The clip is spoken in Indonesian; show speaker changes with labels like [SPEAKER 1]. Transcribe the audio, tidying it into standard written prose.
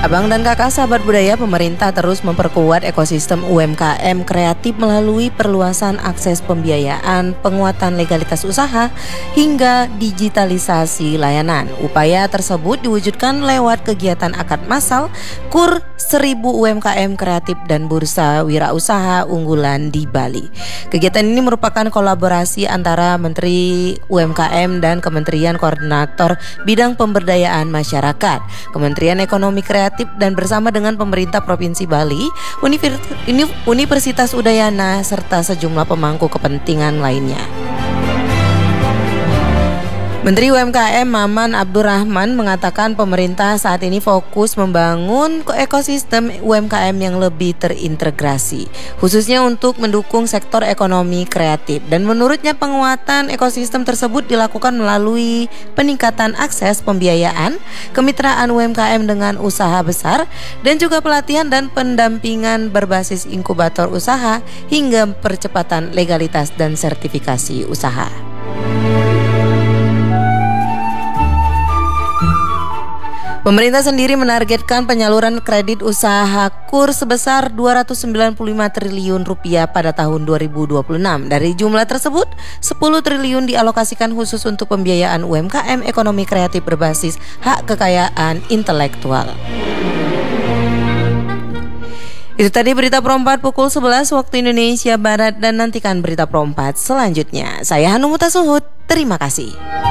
[SPEAKER 1] Abang dan kakak sahabat budaya, pemerintah terus memperkuat ekosistem UMKM kreatif melalui perluasan akses pembiayaan, penguatan legalitas usaha, hingga digitalisasi layanan. Upaya tersebut diwujudkan lewat kegiatan akad massal, KUR 1000 UMKM kreatif dan bursa wirausaha unggulan di Bali. Kegiatan ini merupakan kolaborasi antara Menteri UMKM dan Kementerian Koordinator Bidang Pemberdayaan Masyarakat, Kementerian Ekonomi Kreatif dan bersama dengan pemerintah Provinsi Bali, Universitas Udayana serta sejumlah pemangku kepentingan lainnya. Menteri UMKM Maman Abdurrahman mengatakan pemerintah saat ini fokus membangun ekosistem UMKM yang lebih terintegrasi, khususnya untuk mendukung sektor ekonomi kreatif. Dan menurutnya penguatan ekosistem tersebut dilakukan melalui peningkatan akses pembiayaan, kemitraan UMKM dengan usaha besar, dan juga pelatihan dan pendampingan berbasis inkubator usaha hingga percepatan legalitas dan sertifikasi usaha. Pemerintah sendiri menargetkan penyaluran kredit usaha KUR sebesar Rp295 triliun pada tahun 2026. Dari jumlah tersebut, 10 triliun dialokasikan khusus untuk pembiayaan UMKM ekonomi kreatif berbasis hak kekayaan intelektual. Itu tadi berita Pro 4 pukul 11 waktu Indonesia Barat, dan nantikan berita Pro 4 selanjutnya. Saya Hanum Mutasuhud, terima kasih.